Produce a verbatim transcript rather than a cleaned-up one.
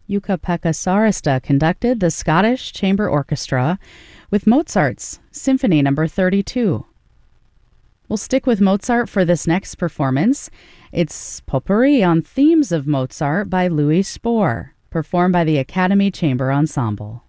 Jukka-Pekka Saarista conducted the Scottish Chamber Orchestra with Mozart's Symphony Number thirty-two. We'll stick with Mozart for this next performance. It's Potpourri on Themes of Mozart by Louis Spohr, performed by the Academy Chamber Ensemble.